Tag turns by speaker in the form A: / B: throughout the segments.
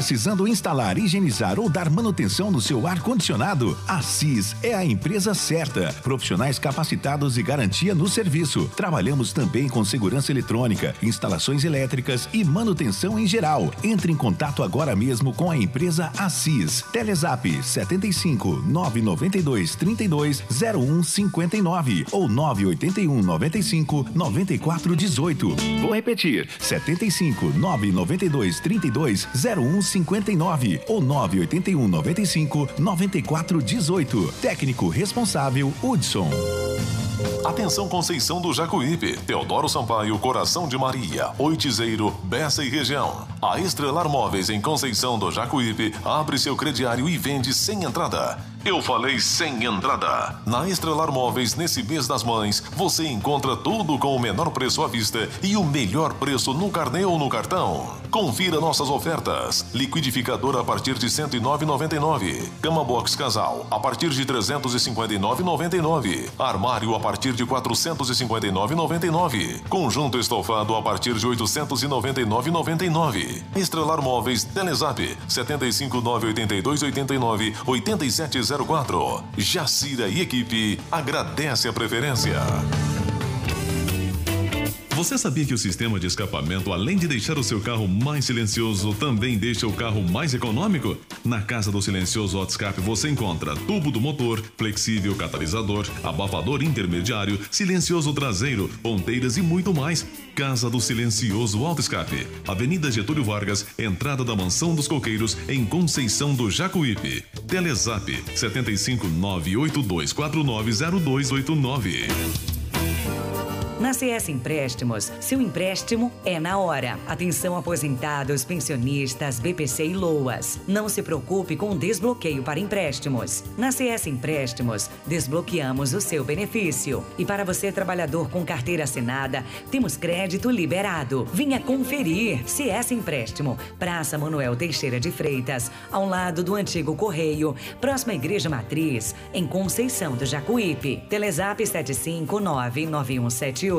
A: Precisando instalar, higienizar ou dar manutenção no seu ar-condicionado? A CIS é a empresa certa. Profissionais capacitados e garantia no serviço. Trabalhamos também com segurança eletrônica, instalações elétricas e manutenção em geral. Entre em contato agora mesmo com a empresa ACIS. Telezap 75 992 32 01 59 ou 981 95 94 18. Vou repetir: 75 992 32 01 59 ou 981 95 94 18. Técnico responsável Hudson.
B: Atenção Conceição do Jacuípe, Teodoro Sampaio, Coração de Maria, Oitizeiro, Bessa e região. A Estrelar Móveis em Conceição do Jacuípe abre seu crediário e vende sem entrada. Eu falei sem entrada. Na Estrelar Móveis, nesse mês das mães, você encontra tudo com o menor preço à vista e o melhor preço no carnê ou no cartão. Confira nossas ofertas. Liquidificador a partir de R$ 109,99. Cama box casal a partir de R$ 359,99. Armário a partir de R$ 459,99. Conjunto estofado a partir de R$ 899,99. Estrelar Móveis, Telezap 75 982 89 8704. Jacira e equipe agradece a preferência. Você sabia que o sistema de escapamento, além de deixar o seu carro mais silencioso, também deixa o carro mais econômico? Na Casa do Silencioso Autoscape você encontra tubo do motor, flexível catalisador, abafador intermediário, silencioso traseiro, ponteiras e muito mais. Casa do Silencioso Autoscape, Avenida Getúlio Vargas, entrada da Mansão dos Coqueiros, em Conceição do Jacuípe. Telezap 75 982490289.
C: Na CS Empréstimos, seu empréstimo é na hora. Atenção aposentados, pensionistas, BPC e LOAS. Não se preocupe com desbloqueio para empréstimos. Na CS Empréstimos, desbloqueamos o seu benefício. E para você, trabalhador com carteira assinada, temos crédito liberado. Venha conferir. CS Empréstimo, Praça Manuel Teixeira de Freitas, ao lado do antigo Correio, próxima à Igreja Matriz, em Conceição do Jacuípe. Telezap 7599178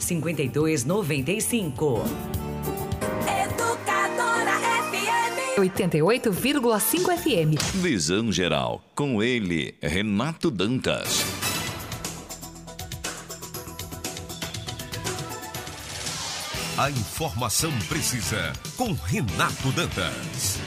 C: 5295.
D: Educadora FM
E: 88,5 FM.
F: Visão Geral, com ele, Renato Dantas.
G: A informação precisa com Renato Dantas.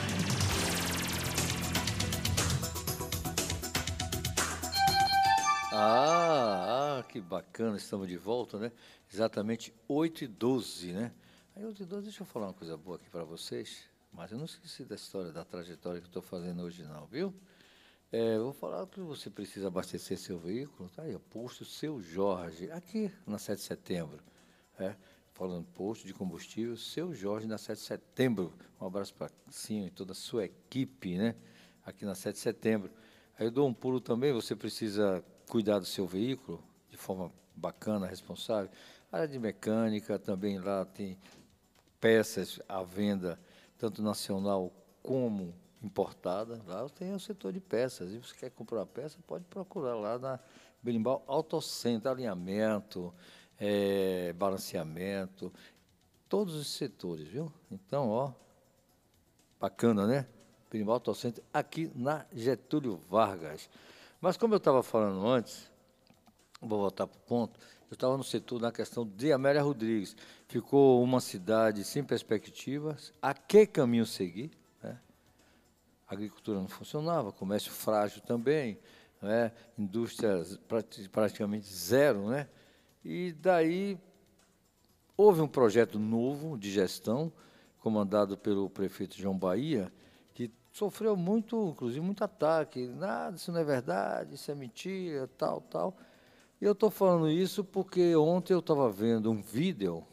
H: Que bacana, estamos de volta, né? Exatamente 8h12, né? Aí 8h12, deixa eu falar uma coisa boa aqui para vocês, mas eu não esqueci da história, da trajetória que eu estou fazendo hoje não, viu? Eu vou falar que você precisa abastecer seu veículo, tá aí, o posto Seu Jorge, aqui na 7 de setembro, falando posto de combustível, Seu Jorge na 7 de setembro, um abraço para Sim e toda a sua equipe, né? Aqui na 7 de setembro. Aí eu dou um pulo também, você precisa cuidar do seu veículo de forma bacana, responsável. A área de mecânica também lá tem peças à venda, tanto nacional como importada. Lá tem o setor de peças. E você quer comprar uma peça, pode procurar lá na Berimbau Autocentro, alinhamento, balanceamento, todos os setores, viu? Então, ó, bacana, né? Berimbau Autocentro, aqui na Getúlio Vargas. Mas como eu estava falando antes, vou voltar para o ponto, eu estava no setor na questão de Amélia Rodrigues. Ficou uma cidade sem perspectivas, a que caminho seguir? Né? A agricultura não funcionava, comércio frágil também, né? Indústrias praticamente zero, né? E daí houve um projeto novo de gestão, comandado pelo prefeito João Bahia, que sofreu muito, inclusive, muito ataque. Nada, isso não é verdade, isso é mentira, tal, tal. E eu estou falando isso porque ontem eu estava vendo um vídeo,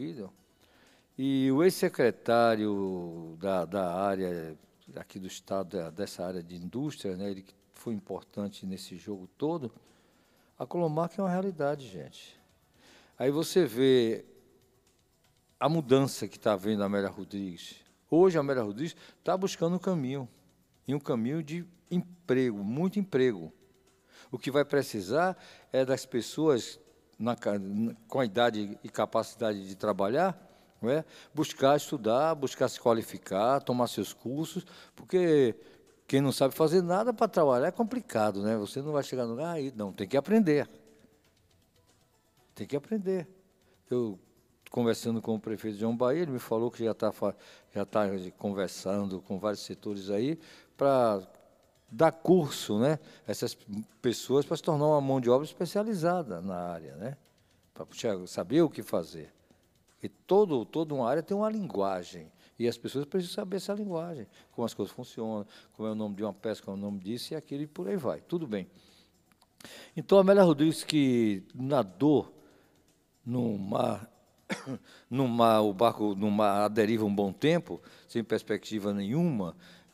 H: e o ex-secretário da área aqui do estado, dessa área de indústria, né, ele que foi importante nesse jogo todo, a Colomarca é uma realidade, gente. Aí você vê a mudança que está havendo na Amélia Rodrigues. Hoje a Amélia Rodrigues está buscando um caminho de emprego, muito emprego. O que vai precisar é das pessoas com a idade e capacidade de trabalhar, não é? Buscar estudar, buscar se qualificar, tomar seus cursos, porque quem não sabe fazer nada para trabalhar é complicado, né? Você não vai chegar no lugar aí, não, tem que aprender. Tem que aprender. Eu, conversando com o prefeito João Bahia, ele me falou que já tá conversando com vários setores aí para dar curso, né, a essas pessoas para se tornar uma mão de obra especializada na área, né, para saber o que fazer. E toda uma área tem uma linguagem, e as pessoas precisam saber essa linguagem, como as coisas funcionam, como é o nome de uma peça, como é o nome disso e aquilo, e por aí vai. Tudo bem. Então, a Amélia Rodrigues, que nadou no mar, o barco no mar à deriva um bom tempo, sem perspectiva nenhuma,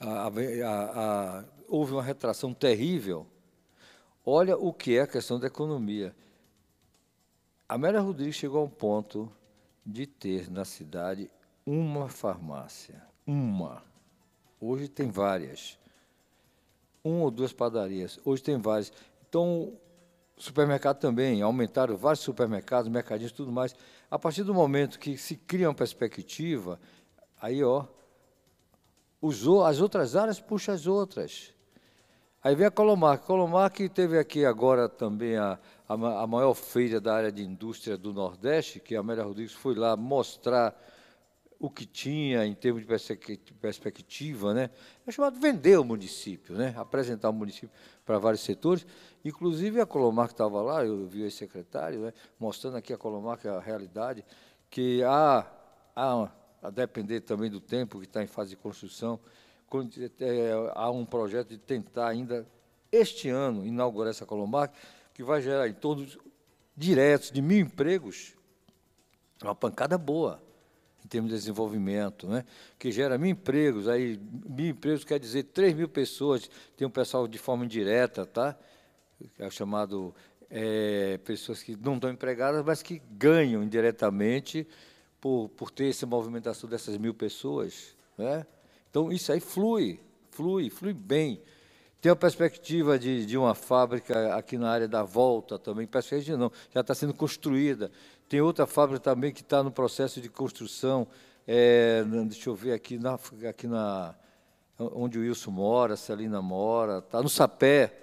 H: houve uma retração terrível. Olha o que é a questão da economia. A Amélia Rodrigues chegou a um ponto de ter na cidade uma farmácia. Uma. Hoje tem várias. Uma ou duas padarias. Hoje tem várias. Então, supermercado também. Aumentaram vários supermercados, mercadinhos e tudo mais. A partir do momento que se cria uma perspectiva, aí, ó, as outras áreas puxam as outras. Aí vem a Colomark. Colomark teve aqui agora também a maior feira da área de indústria do Nordeste, que a Amélia Rodrigues foi lá mostrar o que tinha em termos de perspectiva, né? É chamado vender o município, né? Apresentar o município para vários setores. Inclusive, a Colomark estava lá, eu vi o secretário, né? Mostrando aqui a Colomark, a realidade, que a depender também do tempo que está em fase de construção, há um projeto de tentar ainda, este ano, inaugurar essa Colomark, que vai gerar em torno diretos de 1.000 empregos, uma pancada boa, em termos de desenvolvimento, né? Que gera 1.000 empregos, aí 1.000 empregos quer dizer 3.000 pessoas, tem um pessoal de forma indireta, tá? É chamado pessoas que não estão empregadas, mas que ganham indiretamente por ter essa movimentação dessas 1.000 pessoas, né? Então, isso aí flui bem. Tem a perspectiva de uma fábrica aqui na área da Volta também, perspectiva não, já está sendo construída. Tem outra fábrica também que está no processo de construção, deixa eu ver aqui onde o Wilson mora, Celina mora, está no Sapé.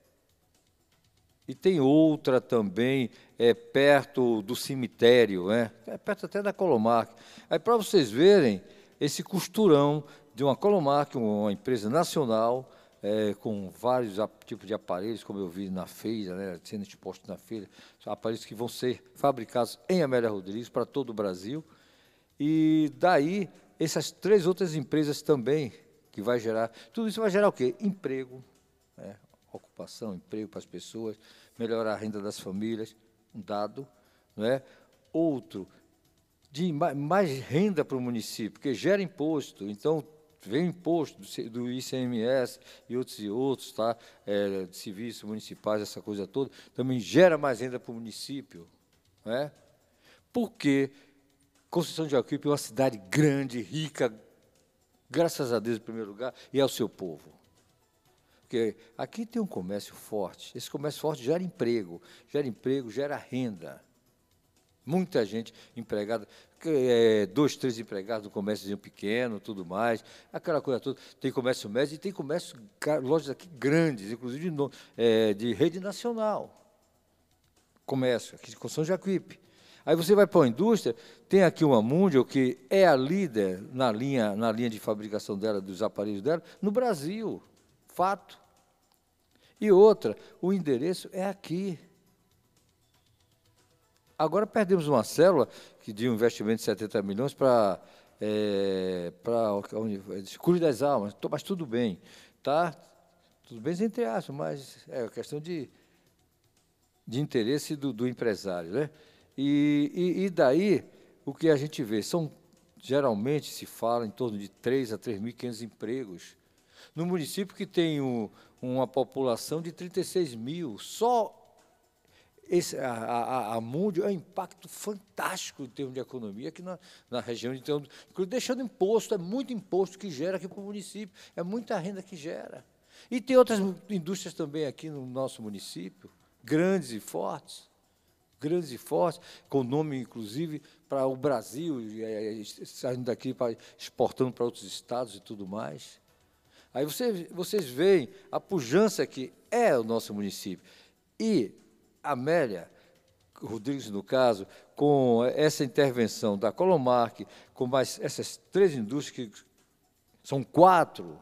H: E tem outra também, perto do cemitério, né? Perto até da Colomark. Aí, para vocês verem, esse costurão de uma Colomark, uma empresa nacional, com vários tipos de aparelhos, como eu vi na feira, né, sendo expostos na feira, aparelhos que vão ser fabricados em Amélia Rodrigues para todo o Brasil. E daí, essas 3 outras empresas também, que vai gerar, tudo isso vai gerar o quê? Emprego, né? Ocupação, emprego para as pessoas, melhorar a renda das famílias, um dado, não é? Outro, de mais renda para o município, porque gera imposto, então vem imposto do ICMS e outros, tá? De serviços municipais, essa coisa toda, também gera mais renda para o município, não é? Porque Conceição de Jacuípe é uma cidade grande, rica, graças a Deus em primeiro lugar, e ao seu povo. Porque aqui tem um comércio forte, esse comércio forte gera emprego, gera renda. Muita gente empregada, 2, 3 empregados no comércio pequeno, tudo mais, aquela coisa toda. Tem comércio médio e tem comércio, lojas aqui grandes, inclusive de rede nacional. Comércio, aqui de Conceição de Jacuípe. Aí você vai para a indústria, tem aqui uma Mundial, que é a líder na linha de fabricação dela, dos aparelhos dela, no Brasil. Fato. E outra, o endereço é aqui. Agora perdemos uma célula de um investimento de 70 milhões para Cura das Almas, mas tudo bem, tá? Tudo bem entre aspas, mas é questão de interesse do empresário, né? E daí, o que a gente vê, geralmente se fala em torno de 3 a 3.500 empregos, no município que tem uma população de 36 mil, só a Mundial é um impacto fantástico em termos de economia aqui na região, então, deixando imposto, é muito imposto que gera aqui para o município, é muita renda que gera. E tem outras indústrias também aqui no nosso município, grandes e fortes, grandes e fortes, com nome, inclusive, para o Brasil, saindo daqui, exportando para outros estados e tudo mais. Aí vocês veem a pujança que é o nosso município. E Amélia Rodrigues, no caso, com essa intervenção da Colomarc, com mais essas 3 indústrias, que são 4,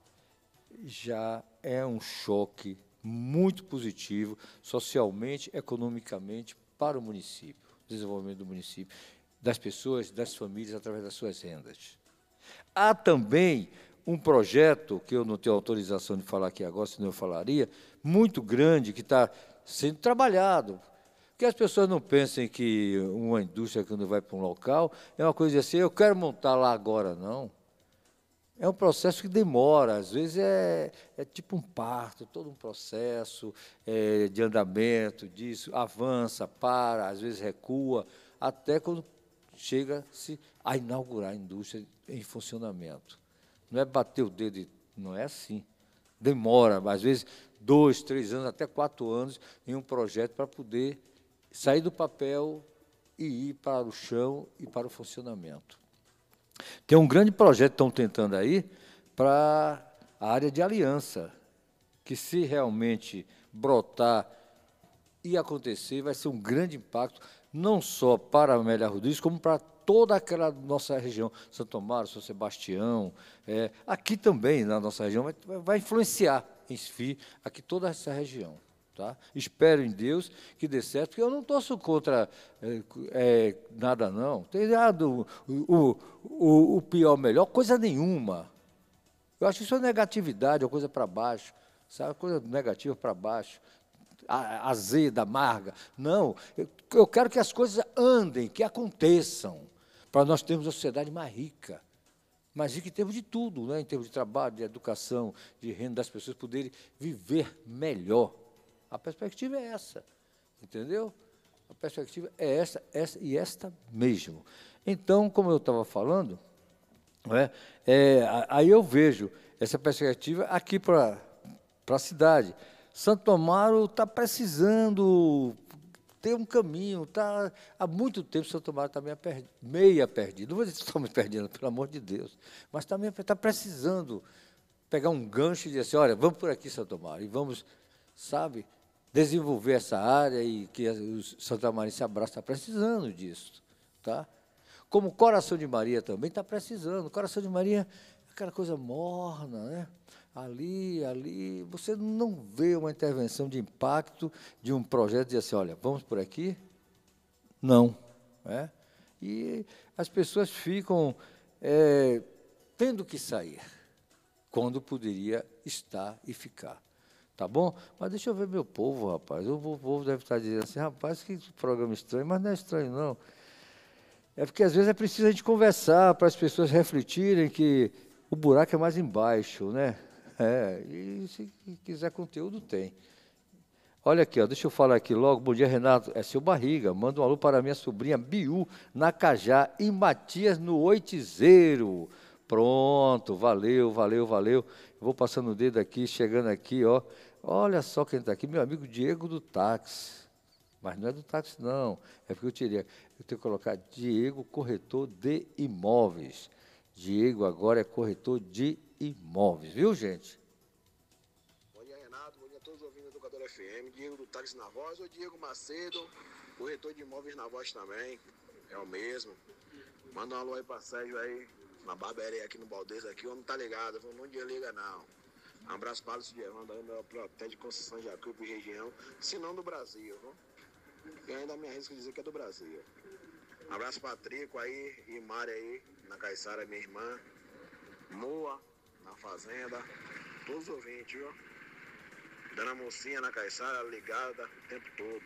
H: já é um choque muito positivo, socialmente, economicamente, para o município, desenvolvimento do município, das pessoas, das famílias, através das suas rendas. Há também um projeto, que eu não tenho autorização de falar aqui agora, senão eu falaria, muito grande, que está sendo trabalhado. Que as pessoas não pensem que uma indústria, quando vai para um local, é uma coisa assim, eu quero montar lá agora, não. É um processo que demora, às vezes é tipo um parto, todo um processo de andamento, disso, avança, para, às vezes recua, até quando chega-se a inaugurar a indústria em funcionamento. Não é bater o dedo, não é assim. Demora, às vezes, 2, 3 anos, até 4 anos, em um projeto para poder sair do papel e ir para o chão e para o funcionamento. Tem um grande projeto que estão tentando aí para a área de aliança, que se realmente brotar e acontecer, vai ser um grande impacto, não só para a Amélia Rodrigues, como para toda aquela nossa região, Santo Amaro, São Sebastião, aqui também, na nossa região, vai influenciar em si, aqui toda essa região. Tá? Espero em Deus que dê certo, porque eu não torço contra nada, não. Tem dado o pior, o melhor, coisa nenhuma. Eu acho que isso é negatividade, é coisa para baixo, sabe? Coisa negativa para baixo, azeda, amarga. Não, eu quero que as coisas andem, que aconteçam, para nós termos uma sociedade mais rica. Mais rica em termos de tudo, né? Em termos de trabalho, de educação, de renda, das pessoas poderem viver melhor. A perspectiva é essa, entendeu? A perspectiva é essa e esta mesmo. Então, como eu estava falando, aí eu vejo essa perspectiva aqui para a cidade. Santo Amaro está precisando ter um caminho, há muito tempo Santo Amaro está meia perdido. Não vou dizer que estamos perdendo, pelo amor de Deus, mas também está precisando pegar um gancho e dizer assim, olha, vamos por aqui, Santo Amaro, e vamos, sabe, desenvolver essa área e que os santamarenses se abraçam, está precisando disso. Tá? Como Coração de Maria também está precisando. Coração de Maria é aquela coisa morna, né? Ali, você não vê uma intervenção de impacto de um projeto de assim, olha, vamos por aqui? Não. Né? E as pessoas ficam tendo que sair, quando poderia estar e ficar. Tá bom? Mas deixa eu ver meu povo, rapaz. O povo deve estar dizendo assim, rapaz, que programa estranho, mas não é estranho, não. É porque, às vezes, é preciso a gente conversar para as pessoas refletirem que o buraco é mais embaixo, né? E se quiser conteúdo, tem. Olha aqui, ó, deixa eu falar aqui logo. Bom dia, Renato. É seu Barriga. Manda um alô para minha sobrinha Biu, na Cajá, e Matias, no Oitizeiro. Pronto, valeu. Vou passando o dedo aqui, chegando aqui, ó. Olha só quem está aqui, meu amigo Diego do táxi. Mas não é do táxi, não. É porque eu tenho que colocar Diego, corretor de imóveis. Diego agora é corretor de imóveis, viu, gente?
I: Bom dia, Renato. Bom dia a todos os ouvintes do Educador FM. Diego do táxi na voz, ou Diego Macedo, corretor de imóveis na voz também. É o mesmo. Manda um alô aí para Sérgio aí, na barbearia aqui no Baldez, aqui, o homem tá ligado, não desliga não. Um abraço para o Gerando aí, meu protetor de Conceição Jacuípe e região, se não do Brasil, viu? E ainda me arrisco dizer que é do Brasil. Um abraço para Trico aí, e Mari aí, na Caiçara, minha irmã, Moa, na Fazenda, todos os ouvintes, viu? Dona Mocinha na Caiçara, ligada o tempo todo.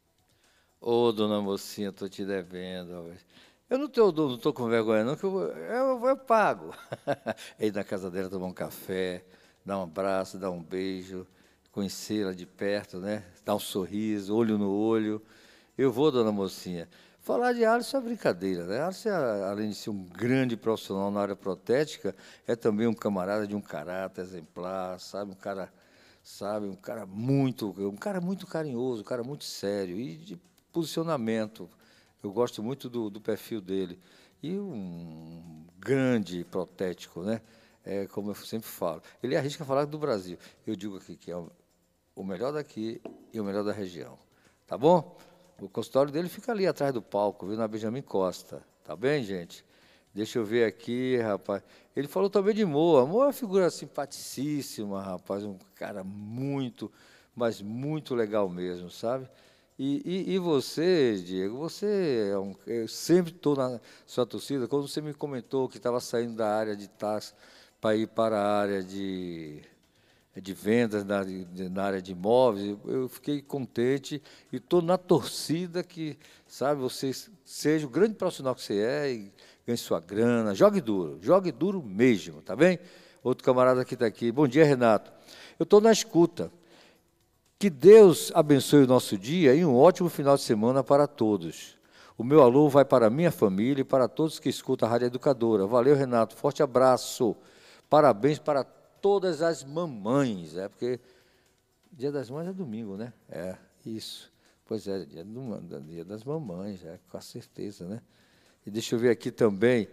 H: Ô, Dona Mocinha, estou te devendo, eu não estou com vergonha, não, que eu pago. Ir na casa dela, tomar um café, dar um abraço, dar um beijo, conhecê-la de perto, né? Dar um sorriso, olho no olho. Eu vou, Dona Mocinha. Falar de Alisson é brincadeira, né? Alisson, além de ser um grande profissional na área protética, é também um camarada de um caráter exemplar, sabe? Um cara muito carinhoso, um cara muito sério. E posicionamento. Eu gosto muito do perfil dele. E um grande protético, né? Como eu sempre falo. Ele arrisca falar do Brasil. Eu digo aqui que é o melhor daqui e o melhor da região. Tá bom? O consultório dele fica ali atrás do palco, viu? Na Benjamin Costa. Tá bem, gente? Deixa eu ver aqui, rapaz. Ele falou também de Moa. Moa é uma figura simpaticíssima, rapaz. Um cara muito, mas muito legal mesmo, sabe? E você, Diego, você eu sempre estou na sua torcida. Quando você me comentou que estava saindo da área de táxi para ir para a área de vendas, na área de imóveis, eu fiquei contente e estou na torcida que, sabe, você seja o grande profissional que você é e ganhe sua grana. Jogue duro mesmo, tá bem? Outro camarada que está aqui. Bom dia, Renato. Eu estou na escuta. Que Deus abençoe o nosso dia e um ótimo final de semana para todos. O meu alô vai para a minha família e para todos que escutam a Rádio Educadora. Valeu, Renato. Forte abraço. Parabéns para todas as mamães. Porque Dia das Mães é domingo, né? Isso. Pois é, dia das mamães, com certeza, né? E deixa eu ver aqui também.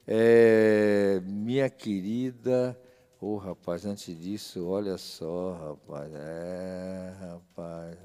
H: Minha querida... rapaz, antes disso, olha só, rapaz. Rapaz.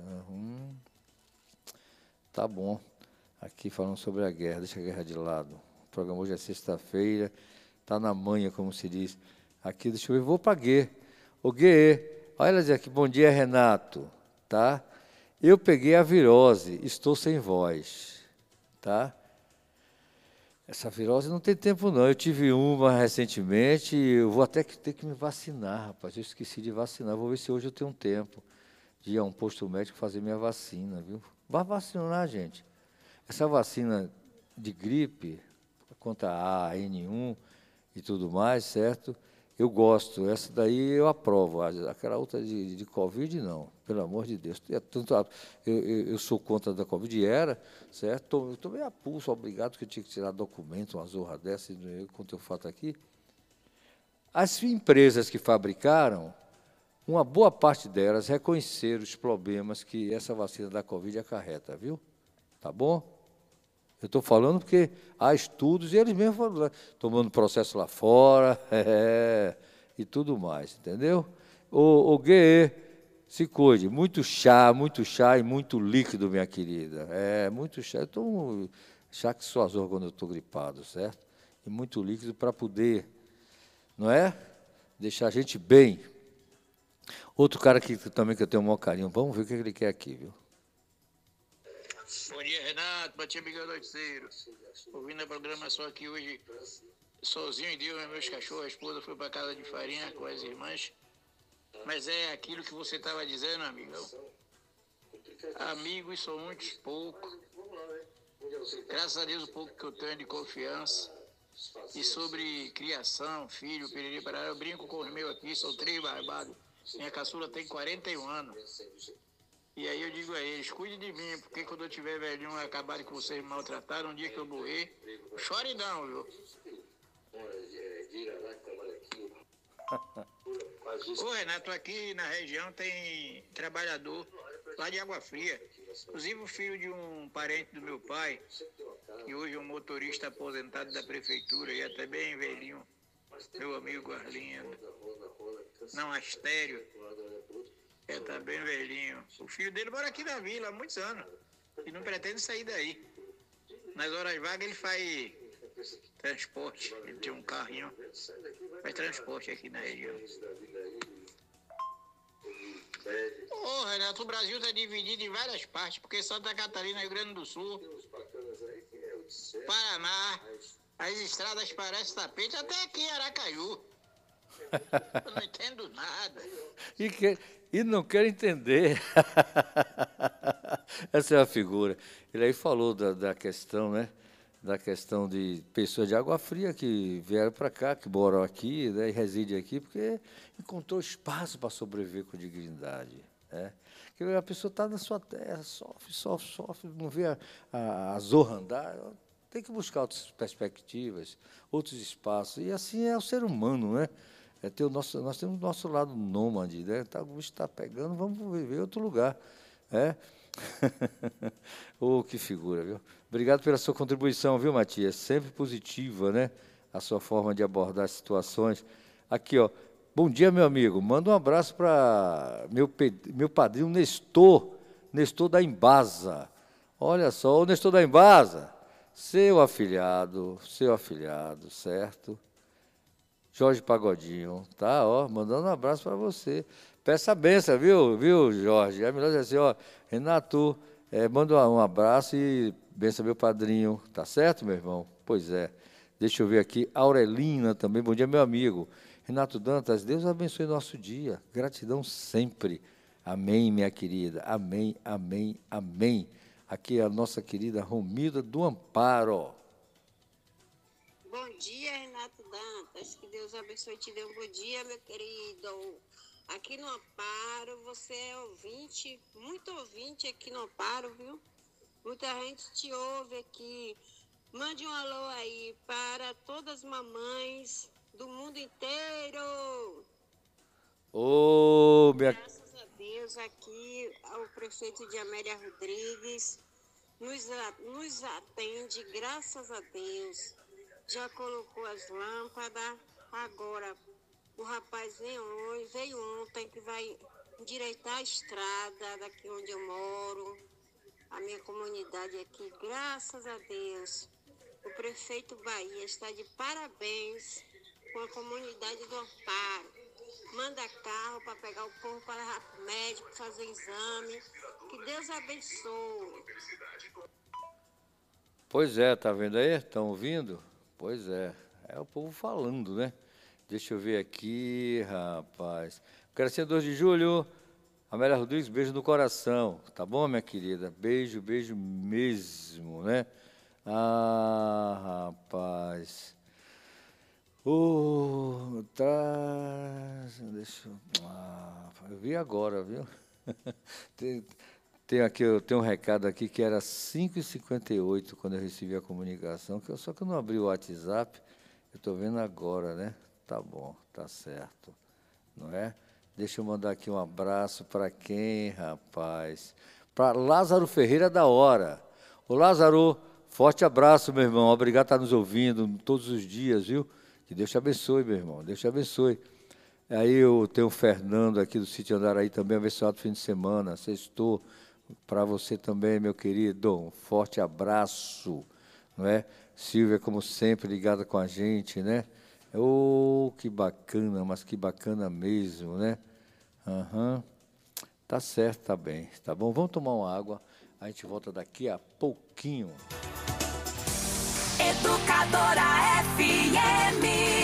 H: Tá bom. Aqui falando sobre a guerra, deixa a guerra de lado. O programa hoje é sexta-feira, tá na manhã, como se diz. Aqui, deixa eu ver, vou para Guê. Ô, Guê, olha aqui, bom dia, Renato, tá? Eu peguei a virose, estou sem voz, tá? Essa virose não tem tempo, não. Eu tive uma recentemente, eu vou até ter que me vacinar, rapaz. Eu esqueci de vacinar. Vou ver se hoje eu tenho tempo de ir a um posto médico fazer minha vacina, viu? Vai vacinar, gente. Essa vacina de gripe, contra a N1 e tudo mais, certo? Eu gosto. Essa daí eu aprovo. Aquela outra de Covid, não. Pelo amor de Deus. Eu sou contra da Covid, certo? Estou meio a pulso, obrigado, que eu tinha que tirar documento, uma zorra dessa, eu contei o fato aqui. As empresas que fabricaram, uma boa parte delas reconheceram os problemas que essa vacina da Covid acarreta, viu? Tá bom? Eu estou falando porque há estudos e eles mesmos foram tomando processo lá fora e tudo mais, entendeu? O Guê, se cuide. Muito chá e muito líquido, minha querida. Muito chá. Eu tomo chá que só azul quando eu estou gripado, certo? E muito líquido para poder, não é? Deixar a gente bem. Outro cara que também que eu tenho o maior carinho. Vamos ver o que ele quer aqui, viu?
J: Bom dia, Renato. Bom dia, Miguel Noiteiro. Ouvindo a programação aqui hoje, sozinho em Deus, meus cachorros, a esposa foi para casa de farinha com as irmãs. Mas é aquilo que você estava dizendo, amigão. Amigos são muitos poucos. Graças a Deus, o pouco que eu tenho de confiança. E sobre criação, filho, periri, parará, eu brinco com os meus aqui, são 3 barbados. Minha caçula tem 41 anos. E aí eu digo a eles, cuide de mim, porque quando eu tiver velhinho, acabar com vocês me maltrataram, um dia que eu morrer, chore não, viu? Ô, Renato, aqui na região tem trabalhador lá de Água Fria. Inclusive o filho de um parente do meu pai, que hoje é um motorista aposentado da prefeitura e até bem velhinho, meu amigo Arlindo. Não, Astério. Tá bem velhinho. O filho dele mora aqui na vila há muitos anos e não pretende sair daí. Nas horas vagas ele faz transporte. Ele tem um carrinho, faz transporte aqui na região. Renato, o Brasil está dividido em várias partes, porque Santa Catarina, Rio Grande do Sul, Paraná, as estradas parecem tapete, até aqui em Aracaju. Eu não entendo nada.
H: E não quero entender. Essa é a figura. Ele aí falou da questão, né? Da questão de pessoas de Água Fria que vieram para cá, que moram aqui, né, e residem aqui, porque encontrou espaço para sobreviver com dignidade. Né? Porque a pessoa está na sua terra, sofre, não vê a zorra andar, tem que buscar outras perspectivas, outros espaços. E assim é o ser humano, né? Nós temos o nosso lado nômade, né? O bicho está pegando, vamos viver em outro lugar. Oh, que figura, viu? Obrigado pela sua contribuição, viu, Matias? Sempre positiva, né? A sua forma de abordar as situações. Aqui, ó. Bom dia, meu amigo. Manda um abraço para meu padrinho Nestor da Embasa. Olha só, o Nestor da Embasa, seu afilhado, certo? Jorge Pagodinho, tá, ó, mandando um abraço para você. Peça a benção, viu, Jorge? É melhor dizer assim, ó, Renato, manda um abraço e benção meu padrinho, tá certo, meu irmão? Pois é. Deixa eu ver aqui, Aurelina também, bom dia, meu amigo. Renato Dantas, Deus abençoe nosso dia, gratidão sempre. Amém, minha querida, amém, amém, amém. Aqui é a nossa querida Romilda do Amparo.
K: Bom dia, Renato Dantas, que Deus abençoe e te dê um bom dia, meu querido. Aqui no Amparo, você é ouvinte, muito ouvinte aqui no Amparo, viu? Muita gente te ouve aqui. Mande um alô aí para todas as mamães do mundo inteiro.
H: Oh, minha...
K: Graças a Deus, aqui o prefeito de Amélia Rodrigues nos atende, graças a Deus. Já colocou as lâmpadas, agora o rapaz veio ontem que vai endireitar a estrada daqui onde eu moro, a minha comunidade aqui, graças a Deus. O prefeito Bahia está de parabéns com a comunidade do Amparo. Manda carro para pegar o povo para levar para o médico, fazer exame. Que Deus abençoe.
H: Pois é, tá vendo aí? Estão ouvindo? Pois é. É o povo falando, né? Deixa eu ver aqui, rapaz. Quero 2 de julho. Amélia Rodrigues, beijo no coração. Tá bom, minha querida? Beijo, beijo mesmo, né? Ah, rapaz. Eu vi agora, viu? Eu tenho um recado aqui que era 5h58 quando eu recebi a comunicação, só que eu não abri o WhatsApp, eu estou vendo agora, né? Tá bom, tá certo, não é? Deixa eu mandar aqui um abraço para quem, rapaz? Para Lázaro Ferreira da Hora. Ô, Lázaro, forte abraço, meu irmão. Obrigado por estar nos ouvindo todos os dias, viu? Que Deus te abençoe, meu irmão. Deus te abençoe. Aí eu tenho o Fernando aqui do sítio Andaraí também, abençoado fim de semana. Sextou para você também, meu querido. Um forte abraço, não é? Silvia, como sempre, ligada com a gente, né? Oh, que bacana, mas que bacana mesmo, né? Aham. Tá certo, tá bem. Tá bom? Vamos tomar uma água. A gente volta daqui a pouquinho.
D: Educadora FM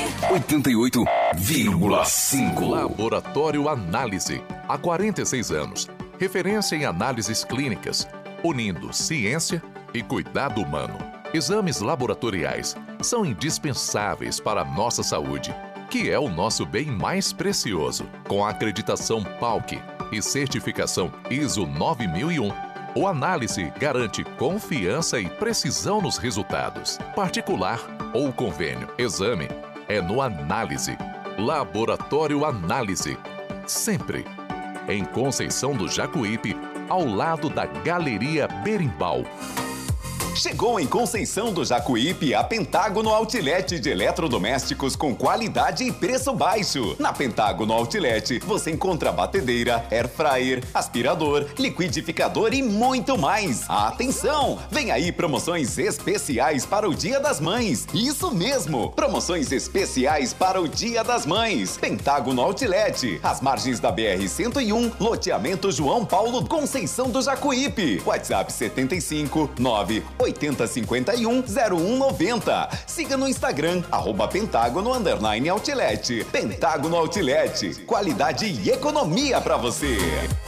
B: 88,5. Laboratório Análise. Há 46 anos. Referência em análises clínicas, unindo ciência e cuidado humano. Exames laboratoriais são indispensáveis para a nossa saúde, que é o nosso bem mais precioso. Com a acreditação PALC e certificação ISO 9001, o Análise garante confiança e precisão nos resultados. Particular ou convênio. Exame é no Análise. Laboratório Análise. Sempre. Em Conceição do Jacuípe, ao lado da Galeria Berimbau.
L: Chegou em Conceição do Jacuípe a Pentágono Outlet de eletrodomésticos com qualidade e preço baixo. Na Pentágono Outlet você encontra batedeira, air fryer, aspirador, liquidificador e muito mais. Atenção! Vem aí promoções especiais para o Dia das Mães. Isso mesmo! Promoções especiais para o Dia das Mães. Pentágono Outlet, às margens da BR-101, loteamento João Paulo, Conceição do Jacuípe. WhatsApp 75 9 8051-0190. Siga no Instagram, @Pentágono_Outlet. Pentágono Outlet. Qualidade e economia para você.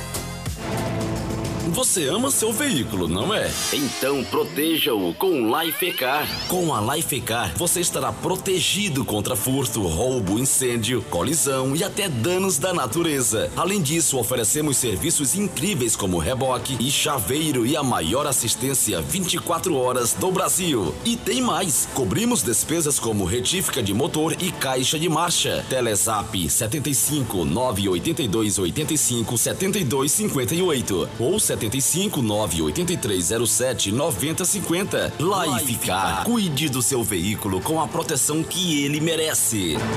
M: Você ama seu veículo, não é? Então proteja-o com Lifecar. Com a Lifecar, você estará protegido contra furto, roubo, incêndio, colisão e até danos da natureza. Além disso, oferecemos serviços incríveis como reboque e chaveiro e a maior assistência 24 horas do Brasil. E tem mais, cobrimos despesas como retífica de motor e caixa de marcha. Telezap 75 982 85 72 58 ou 75 085 98307 9050. Lifecar. Cuide do seu veículo com a proteção que ele merece.